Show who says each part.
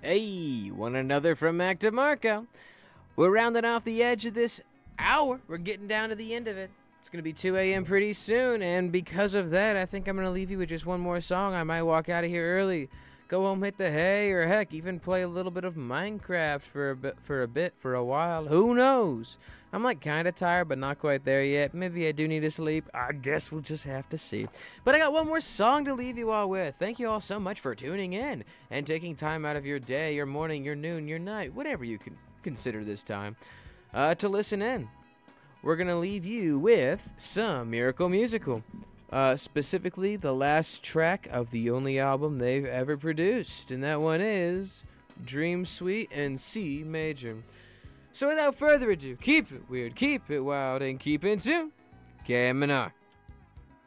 Speaker 1: Hey, one another from Mac DeMarco. We're rounding off the edge of this hour. We're getting down to the end of it. It's going to be 2 a.m. pretty soon, and because of that, I think I'm going to leave you with just one more song. I might walk out of here early, go home, hit the hay, or heck, even play a little bit of Minecraft for a while. Who knows? I'm like kind of tired, but not quite there yet. Maybe I do need to sleep. I guess we'll just have to see. But I got one more song to leave you all with. Thank you all so much for tuning in and taking time out of your day, your morning, your noon, your night, whatever you can consider this time, to listen in. We're going to leave you with some Miracle Musical. Specifically, the last track of the only album they've ever produced. And that one is Dream Suite in C major. So without further ado, keep it weird, keep it wild, and keep in tune. K-M&R.